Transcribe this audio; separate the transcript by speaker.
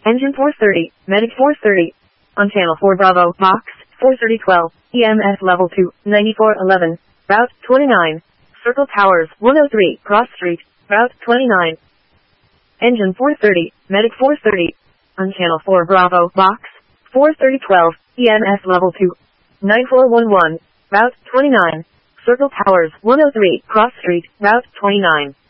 Speaker 1: Engine 430, Medic 430. On channel 4 Bravo, box 43012, EMS level 2, 9411, route 29. Circle Towers, 103, Cross Street, route 29. Engine 430, Medic 430. On channel 4 Bravo, box 43012, EMS level 2, 9411, route 29. Circle Towers, 103, Cross Street, route 29.